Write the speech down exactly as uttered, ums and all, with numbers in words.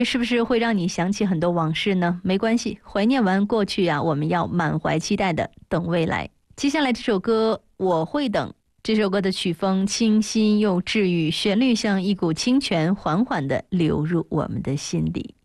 是不是会让你想起很多往事呢？没关系，怀念完过去啊，我们要满怀期待的等未来。接下来这首歌《我会等》，这首歌的曲风清新又治愈，旋律像一股清泉，缓缓地流入我们的心底。